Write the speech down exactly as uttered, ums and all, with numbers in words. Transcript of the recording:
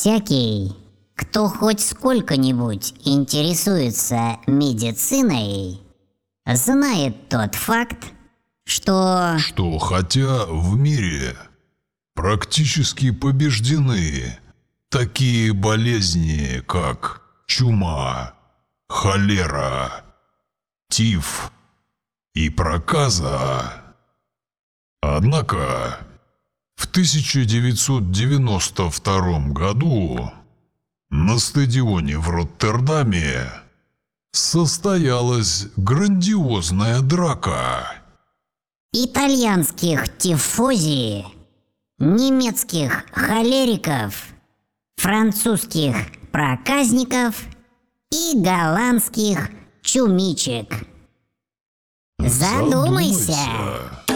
Всякий, кто хоть сколько-нибудь интересуется медициной, знает тот факт, что... Что хотя в мире практически побеждены такие болезни, как чума, холера, тиф и проказа. Однако в тысяча девятьсот девяносто втором году на стадионе в Роттердаме состоялась грандиозная драка. Итальянских тифози, немецких холериков, французских проказников и голландских чумичек. Задумайся. Задумайся.